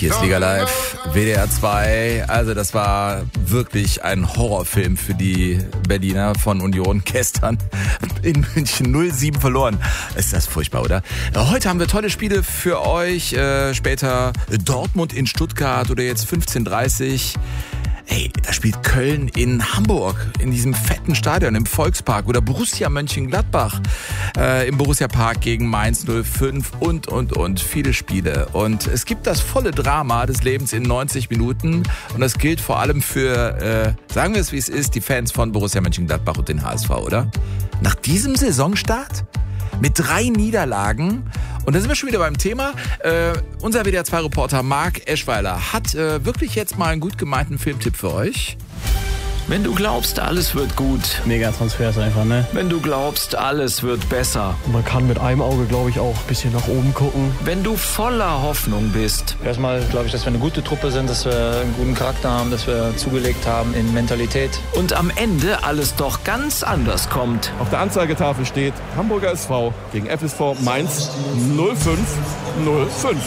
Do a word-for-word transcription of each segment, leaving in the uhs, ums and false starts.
Hier ist Liga Live, W D R zwei. Also das war wirklich ein Horrorfilm für die Berliner von Union gestern in München null sieben verloren. Ist das furchtbar, oder? Heute haben wir tolle Spiele für euch. Äh, später Dortmund in Stuttgart oder jetzt fünfzehn Uhr dreißig. Ey, da spielt Köln in Hamburg, in diesem fetten Stadion im Volkspark, oder Borussia Mönchengladbach äh, im Borussia Park gegen Mainz null fünf und, und, und. Viele Spiele. Und es gibt das volle Drama des Lebens in neunzig Minuten. Und das gilt vor allem für, äh, sagen wir es wie es ist, die Fans von Borussia Mönchengladbach und den H S V, oder? Nach diesem Saisonstart? Mit drei Niederlagen. Und da sind wir schon wieder beim Thema. Äh, unser W D R zwei Reporter Marc Eschweiler hat äh, wirklich jetzt mal einen gut gemeinten Filmtipp für euch. Wenn du glaubst, alles wird gut. Mega Transfers einfach, ne? Wenn du glaubst, alles wird besser. Man kann mit einem Auge, glaube ich, auch ein bisschen nach oben gucken. Wenn du voller Hoffnung bist. Erstmal glaube ich, dass wir eine gute Truppe sind, dass wir einen guten Charakter haben, dass wir zugelegt haben in Mentalität. Und am Ende alles doch ganz anders kommt. Auf der Anzeigetafel steht Hamburger S V gegen F S V Mainz null fünf null fünf.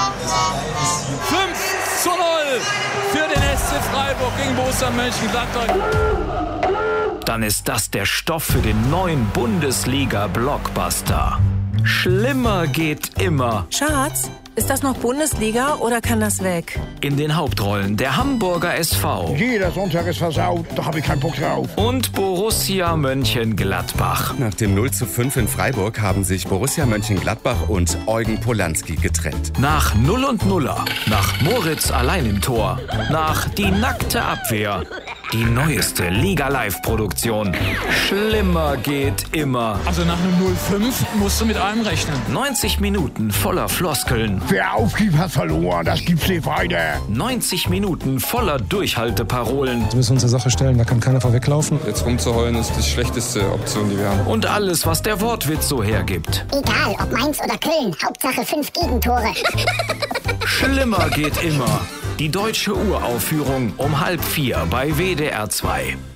fünf zu null für den S C Freiburg gegen Borussia Mönchengladbach. Dann ist das der Stoff für den neuen Bundesliga-Blockbuster. Schlimmer geht immer. Schatz, ist das noch Bundesliga oder kann das weg? In den Hauptrollen der Hamburger S V. Jeder Sonntag ist versaut, da habe ich keinen Bock drauf. Und Borussia Mönchengladbach. Nach dem null zu fünf in Freiburg haben sich Borussia Mönchengladbach und Eugen Polanski getrennt. Nach Null und Nuller, nach Moritz allein im Tor, nach Die nackte Abwehr. Die neueste Liga-Live-Produktion. Schlimmer geht immer. Also nach einem null fünf musst du mit allem rechnen. neunzig Minuten voller Floskeln. Wer aufgibt, hat verloren, das gibt's nicht weiter. neunzig Minuten voller Durchhalteparolen. Wir müssen uns der Sache stellen, da kann keiner vorweglaufen. Jetzt rumzuheulen ist die schlechteste Option, die wir haben. Und alles, was der Wortwitz so hergibt. Egal, ob Mainz oder Köln, Hauptsache fünf Gegentore. Schlimmer geht immer. Die deutsche Uraufführung um halb vier bei W D R zwei.